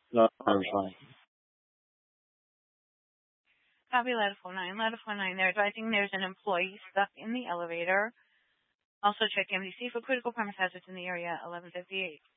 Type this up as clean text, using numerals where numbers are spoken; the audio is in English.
No, I'm fine. Copy letter 49. Letter 49, they're advising there's an employee stuck in the elevator. Also check MDC for critical premise hazards in the area, 1158.